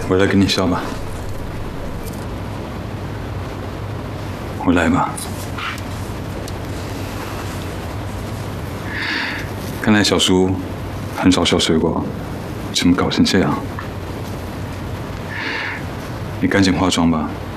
我来跟你笑吧，我来吧。看来小叔很少削水果，怎么搞成这样？你赶紧化妆吧。